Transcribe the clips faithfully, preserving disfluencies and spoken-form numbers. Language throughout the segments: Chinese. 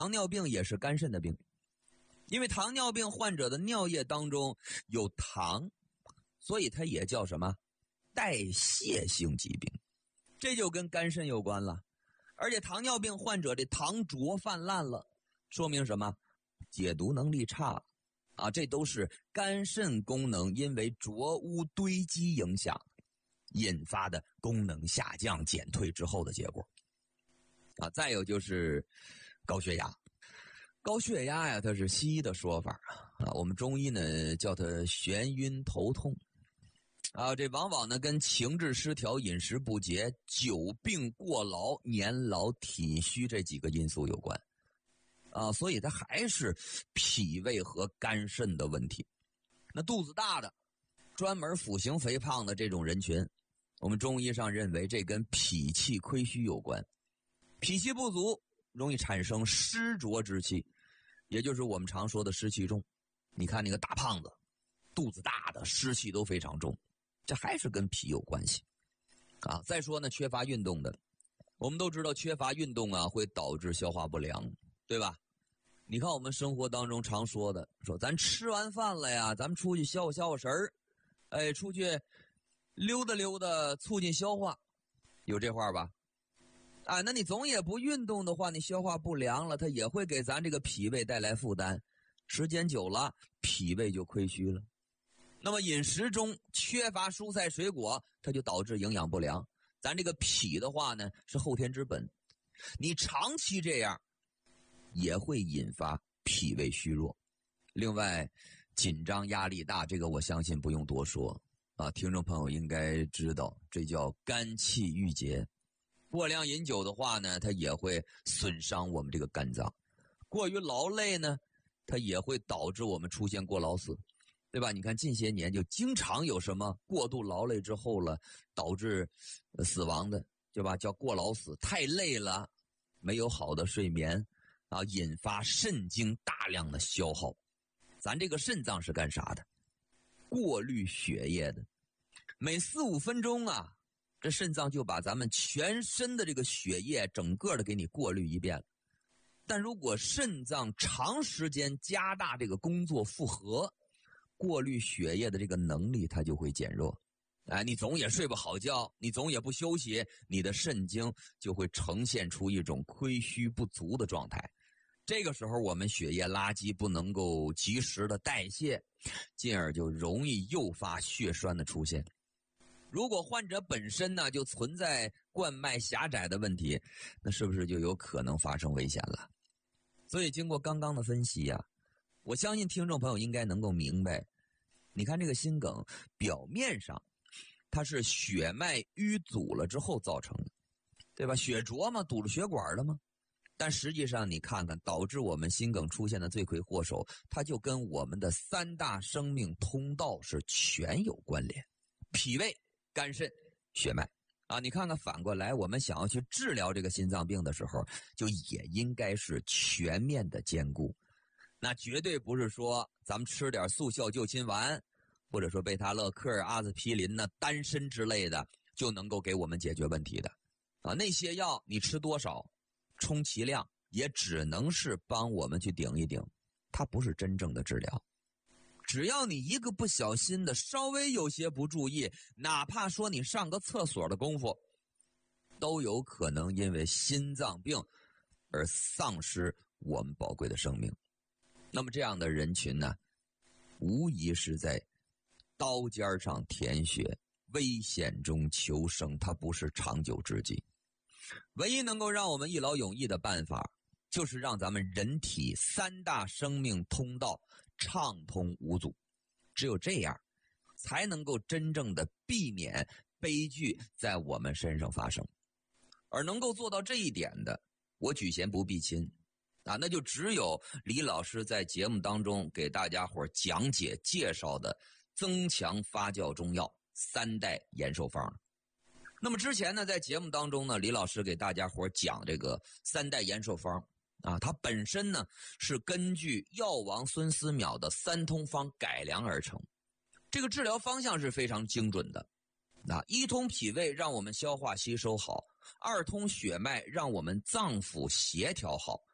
糖尿病也是肝肾的病，因为糖尿病患者的尿液当中有糖，所以它也叫什么？代谢性疾病，这就跟肝肾有关了。而且糖尿病患者这糖浊泛滥了，说明什么？解毒能力差啊，这都是肝肾功能因为浊污堆积影响引发的功能下降减退之后的结果啊。再有就是高血压，高血压呀，它是西医的说法啊，我们中医呢叫它眩晕头痛啊，这往往呢跟情志失调、饮食不节、久病过劳、年老体虚这几个因素有关啊，所以它还是脾胃和肝肾的问题。那肚子大的、专门腹型肥胖的这种人群，我们中医上认为这跟脾气亏虚有关，脾气不足容易产生湿浊之气，也就是我们常说的湿气重。你看那个大胖子，肚子大的，湿气都非常重，这还是跟脾有关系啊。再说呢，缺乏运动的，我们都知道缺乏运动啊会导致消化不良，对吧？你看我们生活当中常说的，说咱吃完饭了呀，咱们出去消消食儿，哎，出去溜达溜达，促进消化，有这话吧？啊，那你总也不运动的话，你消化不良了，它也会给咱这个脾胃带来负担，时间久了，脾胃就亏虚了。那么饮食中缺乏蔬菜水果，它就导致营养不良。咱这个脾的话呢，是后天之本，你长期这样也会引发脾胃虚弱。另外，紧张压力大，这个我相信不用多说啊，听众朋友应该知道，这叫肝气郁结。过量饮酒的话呢，它也会损伤我们这个肝脏。过于劳累呢，它也会导致我们出现过劳死，对吧？你看近些年就经常有什么过度劳累之后了导致死亡的，对吧？叫过劳死，太累了，没有好的睡眠啊，引发肾精大量的消耗。咱这个肾脏是干啥的？过滤血液的。每四五分钟啊，这肾脏就把咱们全身的这个血液整个的给你过滤一遍了。但如果肾脏长时间加大这个工作负荷，过滤血液的这个能力它就会减弱。哎，你总也睡不好觉，你总也不休息，你的肾精就会呈现出一种亏虚不足的状态。这个时候我们血液垃圾不能够及时的代谢，进而就容易诱发血栓的出现。如果患者本身呢就存在冠脉狭窄的问题，那是不是就有可能发生危险了？所以经过刚刚的分析呀、啊，我相信听众朋友应该能够明白，你看这个心梗表面上它是血脉淤阻了之后造成的，对吧？血浊嘛，堵住血管了吗？但实际上你看看导致我们心梗出现的罪魁祸首，它就跟我们的三大生命通道是全有关联，脾胃、肝肾、血脉啊。你看看反过来，我们想要去治疗这个心脏病的时候，就也应该是全面的兼顾。那绝对不是说咱们吃点速效救心丸，或者说贝塔乐克、阿司匹林呢、丹参之类的就能够给我们解决问题的啊。那些药你吃多少充其量也只能是帮我们去顶一顶，它不是真正的治疗。只要你一个不小心的稍微有些不注意，哪怕说你上个厕所的功夫，都有可能因为心脏病而丧失我们宝贵的生命。那么这样的人群呢，无疑是在刀尖上舔血，危险中求生，它不是长久之计。唯一能够让我们一劳永逸的办法，就是让咱们人体三大生命通道畅通无阻。只有这样，才能够真正的避免悲剧在我们身上发生。而能够做到这一点的，我举贤不避亲啊，那就只有李老师在节目当中给大家伙讲解介绍的增强发酵中药三代延寿方。那么之前呢，在节目当中呢，李老师给大家伙讲这个三代延寿方啊，它本身呢是根据药王孙思邈的三通方改良而成。这个治疗方向是非常精准的啊，一通脾胃让我们消化吸收好，二通血脉让我们脏腑协调好，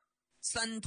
三